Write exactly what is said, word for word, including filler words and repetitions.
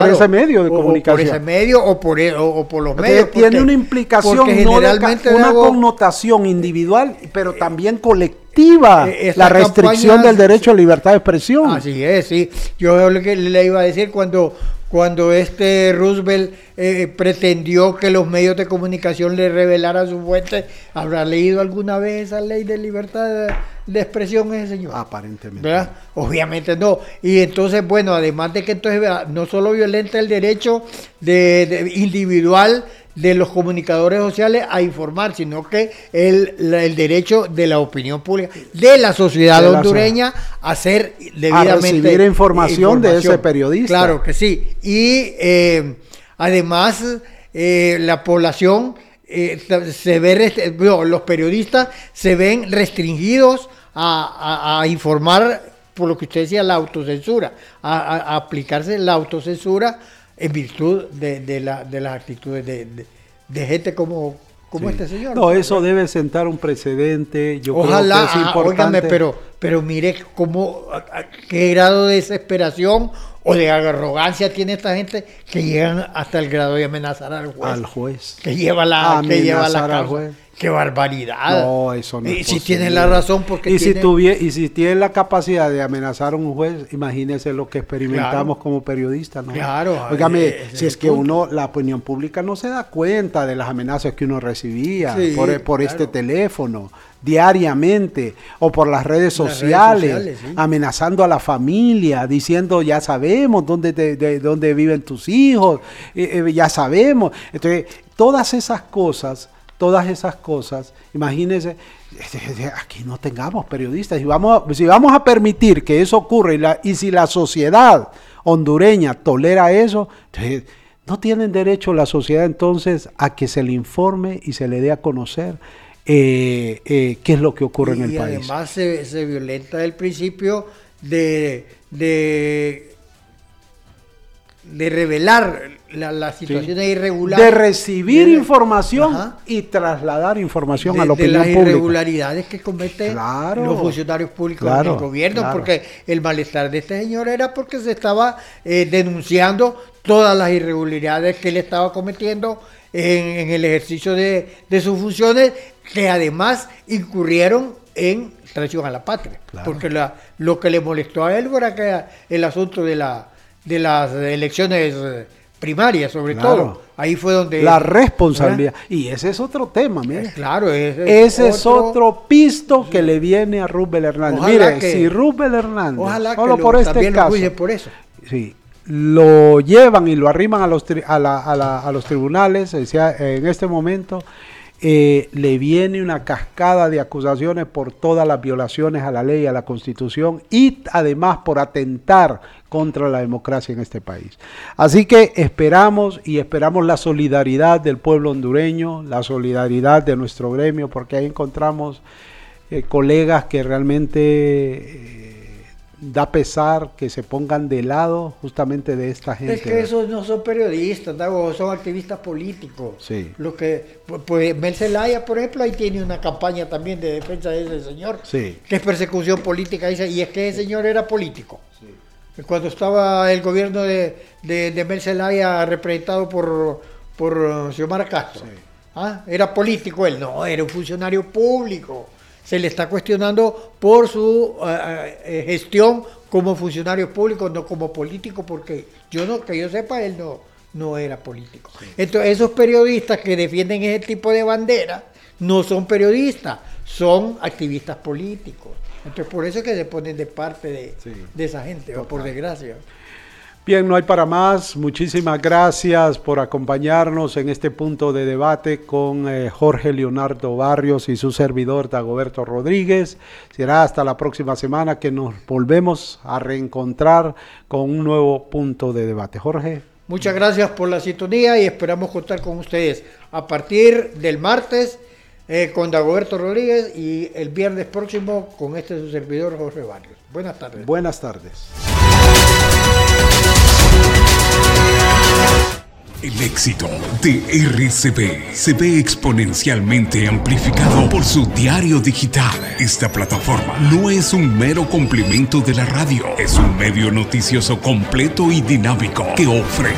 por ese medio de o, comunicación. O por ese medio o por, o, o por los porque medios. Tiene porque, una implicación, no generalmente de, una hago, connotación individual, pero también colectiva. Eh, la restricción campañas, del derecho a libertad de expresión. Así es, sí. Yo lo que le iba a decir cuando, cuando este Roosevelt eh, pretendió que los medios de comunicación le revelaran su fuente, ¿habrá leído alguna vez esa ley de libertad de, de expresión ese señor? Aparentemente. ¿Verdad? Obviamente no. Y entonces, bueno, además de que entonces no solo violenta el derecho de, de individual de los comunicadores sociales a informar, sino que el, el derecho de la opinión pública, de la sociedad de hondureña la, a ser debidamente... A recibir información, información de ese periodista. Claro que sí. Y eh, además eh, la población, eh, se ve, no, los periodistas se ven restringidos a, a, a informar, por lo que usted decía, la autocensura, a, a, a aplicarse la autocensura en virtud de, de, la, de las actitudes de, de, de gente como, como sí. este señor. No, eso ¿verdad? Debe sentar un precedente. Yo Ojalá, creo que es importante. Ah, óigame, pero, pero mire cómo, a, a, qué grado de desesperación o de arrogancia tiene esta gente que llegan hasta el grado de amenazar al juez. Al juez. Que lleva la, que lleva la causa. ¡Qué barbaridad! No, eso no y es si posible. tienen la razón, porque y tienen... si tuvie, y si tienen la capacidad de amenazar a un juez, imagínense lo que experimentamos claro. como periodistas, ¿no? Claro. Óigame, eh, si es que punto. uno, la opinión pública no se da cuenta de las amenazas que uno recibía sí, por, por claro. este teléfono, diariamente, o por las redes sociales, las redes sociales sí. amenazando a la familia, diciendo ya sabemos dónde, te, de, dónde viven tus hijos, eh, eh, ya sabemos. Entonces, todas esas cosas... Todas esas cosas, imagínense, aquí no tengamos periodistas. Y vamos, si vamos a permitir que eso ocurra y, la, y si la sociedad hondureña tolera eso, entonces no tienen derecho la sociedad entonces a que se le informe y se le dé a conocer eh, eh, qué es lo que ocurre y, en el y país. Y además se, se violenta el principio de, de, de revelar La, las situaciones sí. irregulares. De recibir de, información ajá. y trasladar información de, a la opinión pública. De las irregularidades que cometen claro, los funcionarios públicos claro, del gobierno, claro. porque el malestar de este señor era porque se estaba eh, denunciando todas las irregularidades que él estaba cometiendo en, en el ejercicio de, de sus funciones, que además incurrieron en traición a la patria. Claro. Porque la, lo que le molestó a él era que el asunto de, la, de las elecciones primaria, sobre claro. todo. Ahí fue donde... La responsabilidad. ¿verdad? Y ese es otro tema, mire. Es claro. Ese, ese es otro, otro pisto que sí. le viene a Roosevelt Hernández. Ojalá mire, que, si Roosevelt Hernández, ojalá solo que por lo, este caso... Lo por eso. Sí, lo llevan y lo arriman a los, tri, a la, a la, a los tribunales, decía, en este momento... Eh, le viene una cascada de acusaciones por todas las violaciones a la ley, a la Constitución y además por atentar contra la democracia en este país. Así que esperamos y esperamos la solidaridad del pueblo hondureño, la solidaridad de nuestro gremio, porque ahí encontramos eh, colegas que realmente eh, da pesar que se pongan de lado justamente de esta gente. Es que esos no son periodistas, ¿no? Son activistas políticos. Sí. Lo que, pues Mel Zelaya, por ejemplo, ahí tiene una campaña también de defensa de ese señor, sí. que es persecución política, dice, y es que ese señor era político. Sí. Cuando estaba el gobierno de, de, de Mel Zelaya representado por, por Xiomara Castro, sí. ¿ah? Era político él, no, era un funcionario público. Se le está cuestionando por su uh, uh, gestión como funcionario público, no como político, porque yo no, que yo sepa, él no, no era político. Sí. Entonces, esos periodistas que defienden ese tipo de bandera no son periodistas, son activistas políticos. Entonces, por eso es que se ponen de parte de, sí. de esa gente, o por desgracia. Bien, no hay para más. Muchísimas gracias por acompañarnos en este punto de debate con eh, Jorge Leonardo Barrios y su servidor Dagoberto Rodríguez. Será hasta la próxima semana que nos volvemos a reencontrar con un nuevo punto de debate. Jorge. Muchas gracias por la sintonía y esperamos contar con ustedes a partir del martes eh, con Dagoberto Rodríguez y el viernes próximo con este su servidor Jorge Barrios. Buenas tardes. Buenas tardes. El éxito de R C P se ve exponencialmente amplificado por su diario digital. Esta plataforma no es un mero complemento de la radio, es un medio noticioso completo y dinámico que ofrece